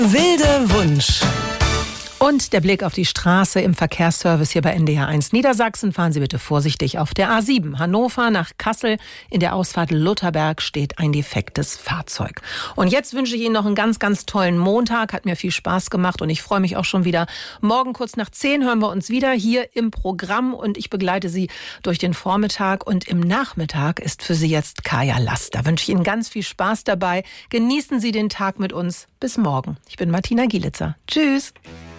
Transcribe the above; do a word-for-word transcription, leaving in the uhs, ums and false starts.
Wilde Wunsch. Und der Blick auf die Straße im Verkehrsservice hier bei N D R eins Niedersachsen. Fahren Sie bitte vorsichtig auf der A sieben. Hannover nach Kassel. In der Ausfahrt Lutherberg steht ein defektes Fahrzeug. Und jetzt wünsche ich Ihnen noch einen ganz, ganz tollen Montag. Hat mir viel Spaß gemacht und ich freue mich auch schon wieder. Morgen kurz nach zehn hören wir uns wieder hier im Programm und ich begleite Sie durch den Vormittag. Und im Nachmittag ist für Sie jetzt Kaya Last. Da wünsche ich Ihnen ganz viel Spaß dabei. Genießen Sie den Tag mit uns. Bis morgen. Ich bin Martina Gielitzer. Tschüss.